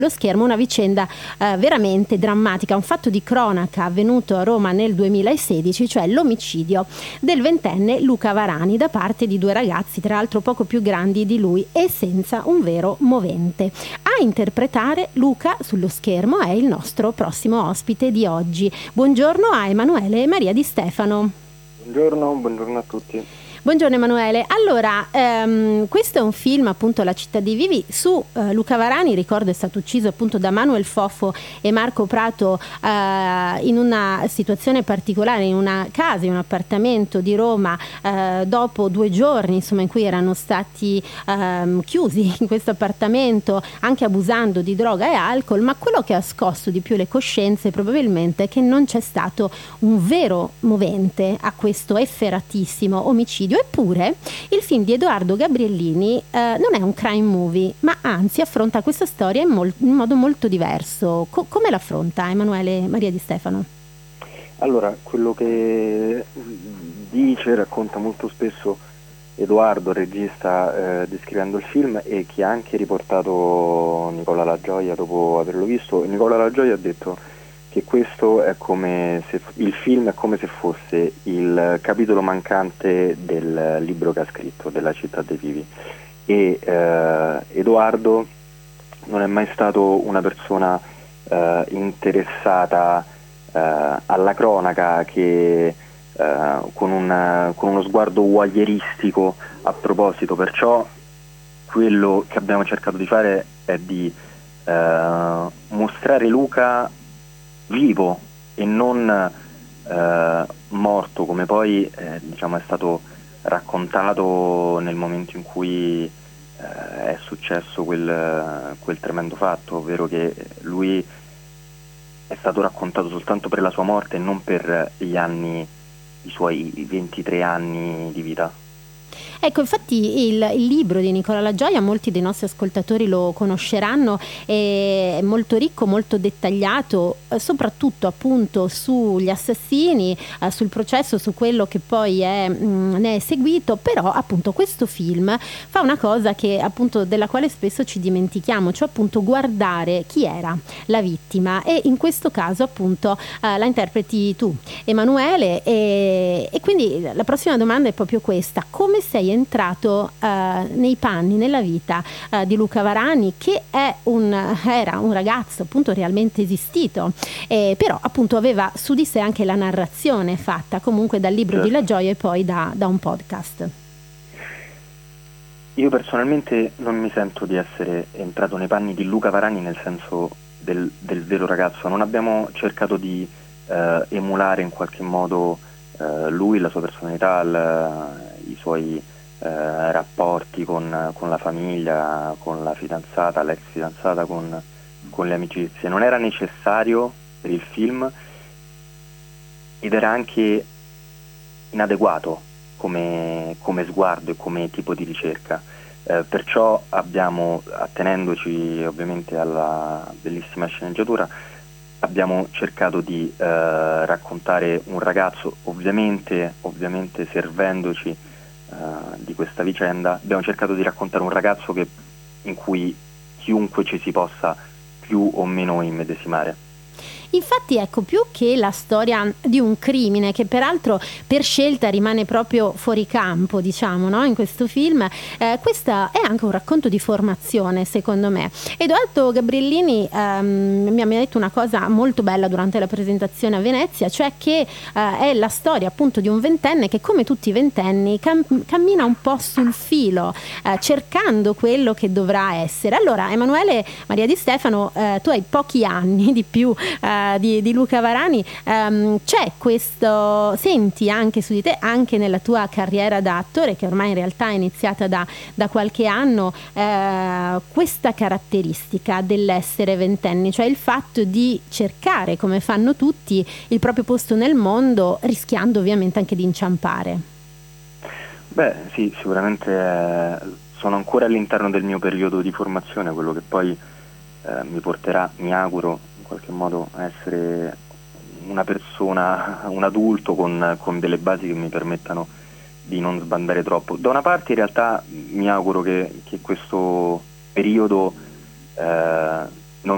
lo schermo una vicenda veramente drammatica, un fatto di cronaca avvenuto a Roma nel 2016, cioè l'omicidio del ventenne Luca Varani da parte di due ragazzi, tra l'altro poco più grandi di lui e senza un vero movente. A interpretare Luca sullo schermo è il nostro prossimo ospite di oggi. Buongiorno a Emanuele e Maria Di Stefano. Buongiorno a tutti. Buongiorno Emanuele. Allora, questo è un film, appunto, La città dei vivi, su Luca Varani. Ricordo è stato ucciso appunto da Manuel Fofo e Marco Prato in una situazione particolare, in una casa, in un appartamento di Roma, dopo 2 giorni insomma in cui erano stati chiusi in questo appartamento, anche abusando di droga e alcol. Ma quello che ha scosso di più le coscienze probabilmente è che non c'è stato un vero movente a questo efferatissimo omicidio. Eppure il film di Edoardo Gabriellini non è un crime movie, ma anzi affronta questa storia in modo molto diverso. Come l'affronta Emanuele Maria Di Stefano? Allora, quello che dice, racconta molto spesso Edoardo, il regista, descrivendo il film, e che ha anche riportato Nicola La Gioia dopo averlo visto. Nicola La Gioia ha detto che questo è come se il film è come se fosse il capitolo mancante del libro che ha scritto, della città dei vivi. E Edoardo non è mai stato una persona interessata alla cronaca, che con uno sguardo voyeuristico a proposito. Perciò quello che abbiamo cercato di fare è di mostrare Luca vivo e non morto, come poi diciamo è stato raccontato nel momento in cui è successo quel tremendo fatto, ovvero che lui è stato raccontato soltanto per la sua morte e non per i suoi 23 anni di vita. Ecco, infatti il libro di Nicola La Gioia, molti dei nostri ascoltatori lo conosceranno, è molto ricco, molto dettagliato, soprattutto appunto sugli assassini, sul processo, su quello che poi ne è seguito. Però appunto questo film fa una cosa che appunto della quale spesso ci dimentichiamo, cioè appunto guardare chi era la vittima, e in questo caso appunto la interpreti tu, Emanuele, e quindi la prossima domanda è proprio questa: come sei entrato nei panni, nella vita di Luca Varani, che era un ragazzo appunto realmente esistito, però appunto aveva su di sé anche la narrazione fatta comunque dal libro di La Gioia e poi da un podcast? Io personalmente non mi sento di essere entrato nei panni di Luca Varani nel senso del vero ragazzo. Non abbiamo cercato di emulare in qualche modo lui, la sua personalità, i suoi rapporti con la famiglia, con la fidanzata, l'ex fidanzata, con le amicizie. Non era necessario per il film ed era anche inadeguato come sguardo e come tipo di ricerca. Perciò attenendoci ovviamente alla bellissima sceneggiatura, abbiamo cercato di raccontare un ragazzo, ovviamente servendoci di questa vicenda. Abbiamo cercato di raccontare un ragazzo in cui chiunque ci si possa più o meno immedesimare. Infatti, ecco, più che la storia di un crimine, che peraltro per scelta rimane proprio fuori campo, diciamo, no? In questo film, questa è anche un racconto di formazione, secondo me. Edoardo Gabriellini mi ha detto una cosa molto bella durante la presentazione a Venezia, cioè che è la storia appunto di un ventenne che, come tutti i ventenni, cammina un po' sul filo, cercando quello che dovrà essere. Allora, Emanuele Maria Di Stefano, tu hai pochi anni di più di Luca Varani, c'è questo, senti anche su di te, anche nella tua carriera da attore, che ormai in realtà è iniziata da qualche anno, questa caratteristica dell'essere ventenni, cioè il fatto di cercare, come fanno tutti, il proprio posto nel mondo, rischiando ovviamente anche di inciampare? Beh, sì, sicuramente sono ancora all'interno del mio periodo di formazione, quello che poi mi porterà, mi auguro, in qualche modo a essere una persona, un adulto con delle basi che mi permettano di non sbandare troppo. Da una parte in realtà mi auguro che questo periodo